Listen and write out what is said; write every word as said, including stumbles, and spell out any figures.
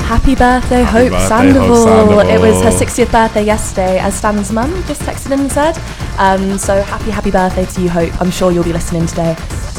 Happy birthday, Happy Hope, birthday, Sandoval. Hope Sandoval. It was her sixtieth birthday yesterday, as Stan's mum just texted in and said. Um, so happy, happy birthday to you, Hope. I'm sure you'll be listening today.